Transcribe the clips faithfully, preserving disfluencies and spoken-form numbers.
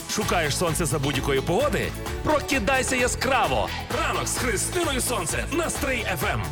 Шукаєш сонце за будь-якої погоди? Прокидайся яскраво! Ранок з Христиною Сонце на Стрий еф ем.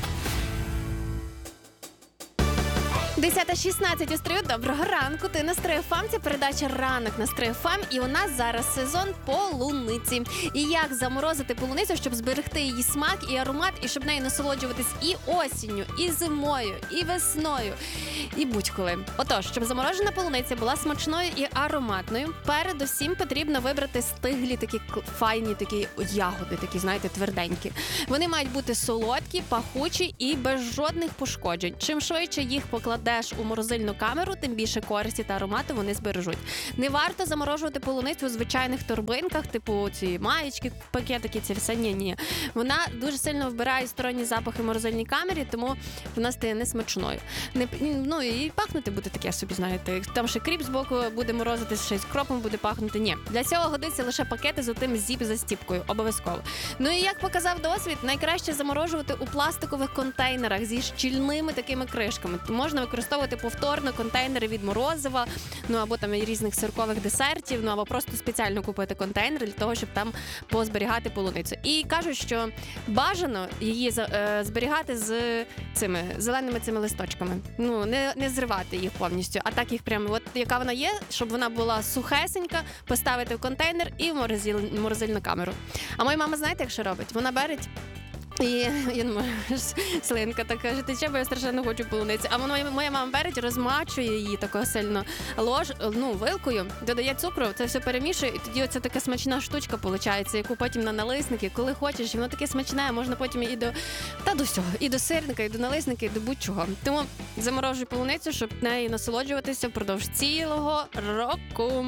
десята шістнадцять у Стрию. Доброго ранку. Ти на Стрий еф ем. Це передача «Ранок на Стрий еф ем». І у нас зараз сезон полуниці. І як заморозити полуницю, щоб зберегти її смак і аромат, і щоб нею насолоджуватись і осінню, і зимою, і весною, і будь-коли. Отож, щоб заморожена полуниця була смачною і ароматною, передусім потрібно вибрати стиглі такі файні такі ягоди, такі, знаєте, тверденькі. Вони мають бути солодкі, пахучі і без жодних пошкоджень. Чим швидше їх покладеш у морозильну камеру, тим більше користі та аромату вони збережуть. Не варто заморожувати полуницю у звичайних торбинках, типу ці маєчки, пакетики, ці все, ні-ні. Вона дуже сильно вбирає сторонні запахи в морозильній камері, тому вона стає несмачною. Не, ну і пахнути буде таке собі, знаєте. Там ще кріп збоку буде морозитись, ще з кропом буде пахнути. Ні. Для цього годиться лише пакети з отим зіп-застіпкою, обов'язково. Ну і як показав досвід, найкраще заморожувати у пластикових контейнерах зі щільними такими кришками. Можна використовувати повторно контейнери від морозива, ну або там різних сиркових десертів, ну або просто спеціально купити контейнер для того, щоб там позберігати полуницю. І кажуть, що бажано її е, зберігати з цими зеленими цими листочками. Ну, не, не зривати їх повністю, а так їх прямо, от яка вона є, щоб вона була сухесенька, поставити в контейнер і в морозиль, морозильну камеру. А моя мама, знаєте, як що робить? Вона бере і я не можу, слинка так каже, тече, бо я страшенно хочу полуниці. А вона, моя мама береть, розмачує її тако сильно лож, ну, вилкою, додає цукру, це все перемішує, і тоді оця така смачна штучка виходить, яку потім на налисники, коли хочеш, і воно таке смачне, можна потім і до, та до всього, і до сирника, і до налисника, і до будь-чого. Тому заморожуй полуницю, щоб нею насолоджуватися впродовж цілого року.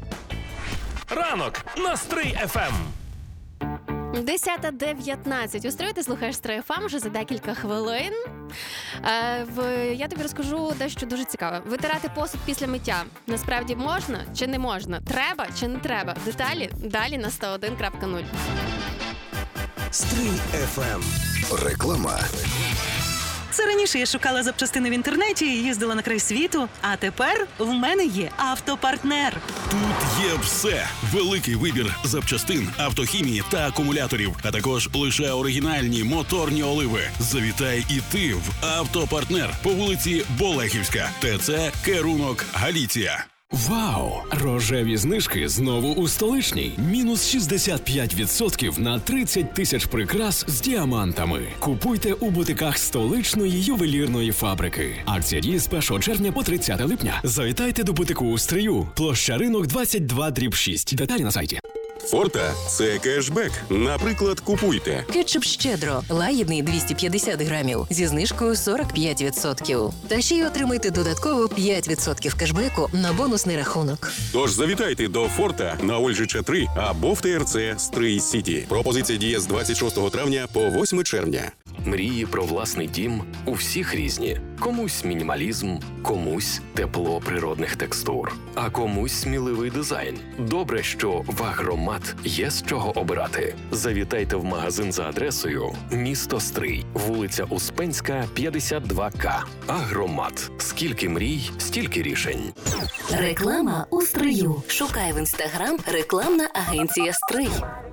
Ранок на Стрий еф ем. десята дев'ятнадцять. У Стрию ти слухаєш Стрий еф ем вже за декілька хвилин. Е, в, я тобі розкажу дещо дуже цікаве. Витирати посуд після миття насправді можна чи не можна? Треба чи не треба? Деталі далі на сто один крапка нуль. Стрий еф ем. Реклама. Це раніше я шукала запчастини в інтернеті і їздила на край світу, а тепер в мене є автопартнер. Тут є все. Великий вибір запчастин, автохімії та акумуляторів, а також лише оригінальні моторні оливи. Завітай і ти в автопартнер по вулиці Болехівська, ТЦ Керунок, Галіція. Вау! Рожеві знижки знову у столичній. Мінус шістдесят п'ять відсотків на тридцять тисяч прикрас з діамантами. Купуйте у бутиках столичної ювелірної фабрики. Акція діє з першого червня по тридцяте липня. Завітайте до бутику у Стрию. Площа Ринок двадцять два дріб шість. Деталі на сайті. Форта – це кешбек. Наприклад, купуйте. Кетчуп «Щедро» лагідний двісті п'ятдесят грамів зі знижкою сорок п'ять відсотків. Та ще й отримайте додатково п'ять відсотків кешбеку на бонусний рахунок. Тож завітайте до Форта на Ольжича три або в ТРЦ Стрий Сіті. Пропозиція діє з двадцять шостого травня по восьме червня. Мрії про власний дім у всіх різні. Комусь мінімалізм, комусь тепло природних текстур, а комусь сміливий дизайн. Добре, що в Агромат є з чого обирати. Завітайте в магазин за адресою місто Стрий, вулиця Успенська, п'ятдесят два ка. Агромат. Скільки мрій, стільки рішень. Реклама у Стрию. Шукай в інстаграм рекламна агенція «Стрий».